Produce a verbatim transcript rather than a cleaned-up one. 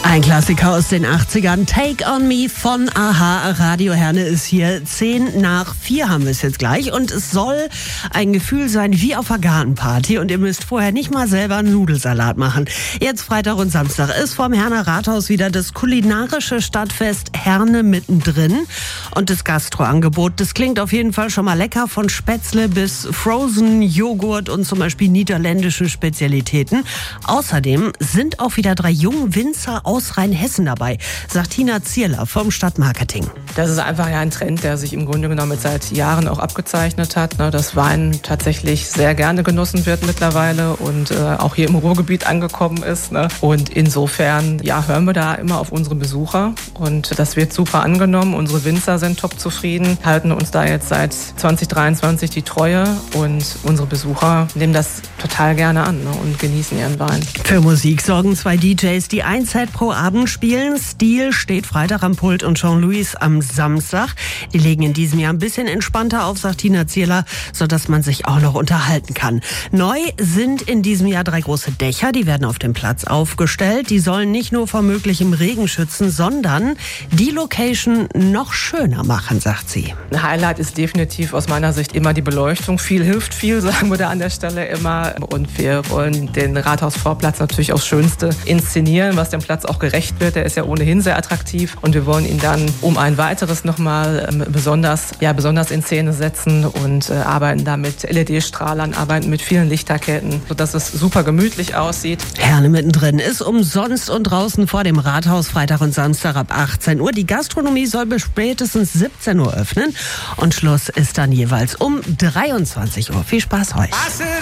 Ein Klassiker aus den achtzigern, Take on Me von a-ha. Radio Herne ist hier. Zehn nach vier haben wir es jetzt gleich. Und es soll ein Gefühl sein wie auf einer Gartenparty. Und ihr müsst vorher nicht mal selber einen Nudelsalat machen. Jetzt Freitag und Samstag ist vorm Herner Rathaus wieder das kulinarische Stadtfest Herne mittendrin. Und das Gastroangebot, das klingt auf jeden Fall schon mal lecker. Von Spätzle bis Frozen Joghurt und zum Beispiel niederländische Spezialitäten. Außerdem sind auch wieder drei junge Winzer aus Rheinhessen dabei, sagt Tina Zierler vom Stadtmarketing. Das ist einfach ja ein Trend, der sich im Grunde genommen seit Jahren auch abgezeichnet hat, ne, dass Wein tatsächlich sehr gerne genossen wird mittlerweile und äh, auch hier im Ruhrgebiet angekommen ist. Ne. Und insofern ja, hören wir da immer auf unsere Besucher und das wird super angenommen. Unsere Winzer sind top zufrieden, halten uns da jetzt seit zwanzig dreiundzwanzig die Treue und unsere Besucher nehmen das total gerne an, ne, und genießen ihren Wein. Für Musik sorgen zwei D Js, die ein Set pro Abend spielen. Stil steht Freitag am Pult und Jean-Louis am Samstag. Die legen in diesem Jahr ein bisschen entspannter auf, sagt Tina Zierler, sodass man sich auch noch unterhalten kann. Neu sind in diesem Jahr drei große Dächer, die werden auf dem Platz aufgestellt. Die sollen nicht nur vor möglichem Regen schützen, sondern die Location noch schöner machen, sagt sie. Ein Highlight ist definitiv aus meiner Sicht immer die Beleuchtung. Viel hilft viel, sagen wir da an der Stelle immer. Und wir wollen den Rathausvorplatz natürlich aufs Schönste inszenieren, was dem Platz auch gerecht wird. Der ist ja ohnehin sehr attraktiv und wir wollen ihn dann um ein weiteres nochmal ähm, besonders, ja, besonders in Szene setzen und äh, arbeiten da mit L E D-Strahlern, arbeiten mit vielen Lichterketten, sodass es super gemütlich aussieht. Herne mittendrin ist umsonst und draußen vor dem Rathaus Freitag und Samstag ab achtzehn Uhr. Die Gastronomie soll bis spätestens siebzehn Uhr öffnen und Schluss ist dann jeweils um dreiundzwanzig Uhr. Viel Spaß euch!